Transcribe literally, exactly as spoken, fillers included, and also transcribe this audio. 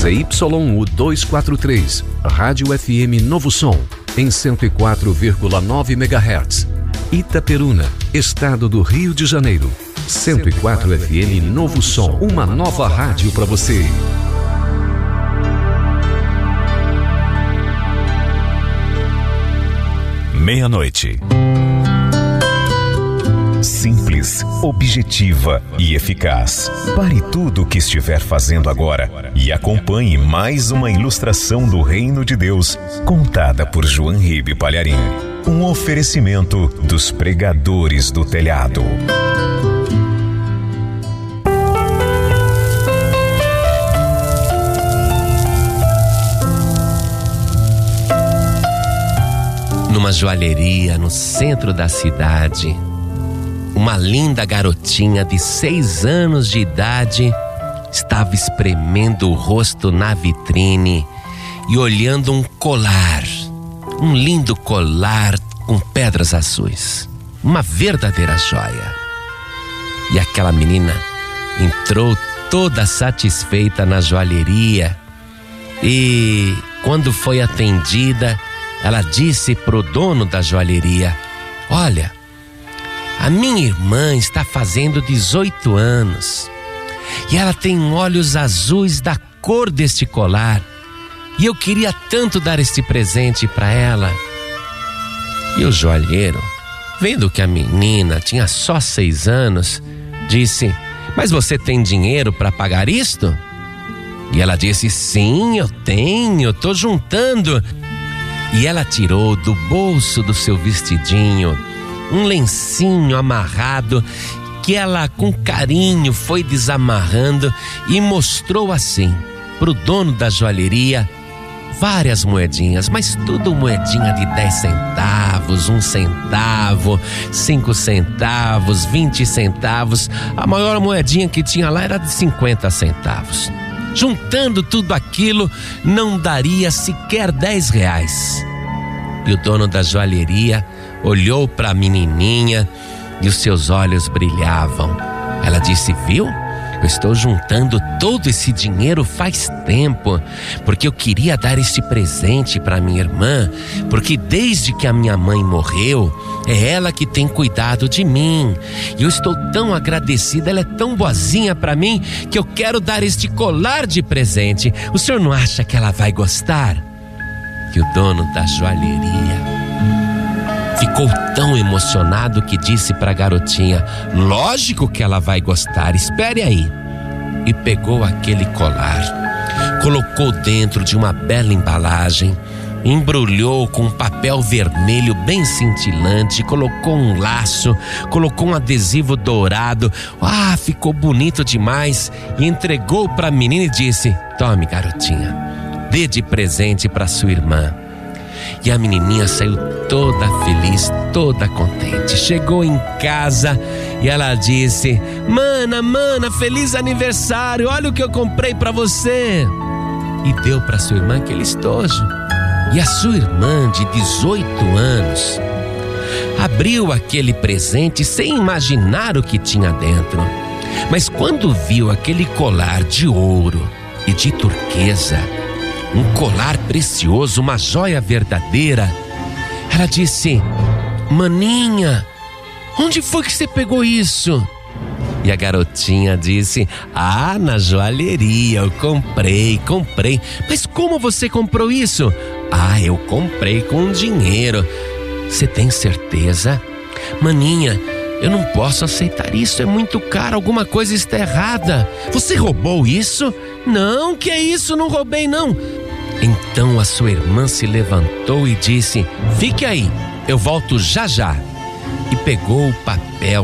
Z Y U duzentos e quarenta e três, Rádio F M Novo Som, em cento e quatro vírgula nove megahertz. Itaperuna, Estado do Rio de Janeiro. cento e quatro F M Novo Som, uma nova rádio para você. Meia-noite. Simples, objetiva e eficaz. Pare tudo o que estiver fazendo agora e acompanhe mais uma ilustração do Reino de Deus, contada por João Ribe Palharim. Um oferecimento dos pregadores do telhado. Numa joalheria no centro da cidade, uma linda garotinha de seis anos de idade estava espremendo o rosto na vitrine e olhando um colar, um lindo colar com pedras azuis, uma verdadeira joia. E aquela menina entrou toda satisfeita na joalheria e, quando foi atendida, ela disse pro dono da joalheria: olha, a minha irmã está fazendo dezoito anos e ela tem olhos azuis da cor deste colar e eu queria tanto dar este presente para ela. E o joalheiro, vendo que a menina tinha só seis anos, disse: mas você tem dinheiro para pagar isto? E ela disse: sim, eu tenho, tô juntando. E ela tirou do bolso do seu vestidinho um lencinho amarrado que ela com carinho foi desamarrando e mostrou assim pro dono da joalheria várias moedinhas, mas tudo moedinha de dez centavos, um centavo, cinco centavos, vinte centavos. A maior moedinha que tinha lá era de cinquenta centavos. Juntando tudo aquilo, não daria sequer dez reais. E o dono da joalheria olhou para a menininha e os seus olhos brilhavam. Ela disse: viu? Eu estou juntando todo esse dinheiro faz tempo, porque eu queria dar este presente para minha irmã, porque desde que a minha mãe morreu, é ela que tem cuidado de mim. E eu estou tão agradecida, ela é tão boazinha para mim, que eu quero dar este colar de presente. O senhor não acha que ela vai gostar? E o dono da joalheria ficou tão emocionado que disse para a garotinha: lógico que ela vai gostar, espere aí. E pegou aquele colar, colocou dentro de uma bela embalagem, embrulhou com um papel vermelho bem cintilante, colocou um laço, colocou um adesivo dourado. Ah, ficou bonito demais. E entregou para a menina e disse: tome, garotinha, dê de presente para sua irmã. E a menininha saiu toda feliz, toda contente. Chegou em casa e ela disse: mana, mana, feliz aniversário, olha o que eu comprei para você. E deu para sua irmã aquele estojo. E a sua irmã, de dezoito anos, abriu aquele presente sem imaginar o que tinha dentro. Mas quando viu aquele colar de ouro e de turquesa, um colar precioso, uma joia verdadeira, ela disse: maninha, onde foi que você pegou isso? E a garotinha disse: ah, na joalheria, eu comprei, comprei. Mas como você comprou isso? Ah, eu comprei com dinheiro. Você tem certeza? Maninha, eu não posso aceitar isso, é muito caro, alguma coisa está errada. Você roubou isso? Não, que é isso, não roubei não. Então a sua irmã se levantou e disse: fique aí, eu volto já já. E pegou o papel